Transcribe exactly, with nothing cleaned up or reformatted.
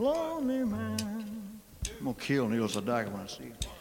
lonely man. I'm gonna kill Neil Sedaka when I see him.